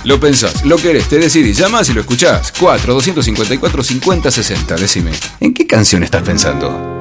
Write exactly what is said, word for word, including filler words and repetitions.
Lo pensás, lo querés, te decidís, llamás y lo escuchás. cuatro, doscientos cincuenta y cuatro, cincuenta, sesenta. Decime, ¿en qué canción estás pensando?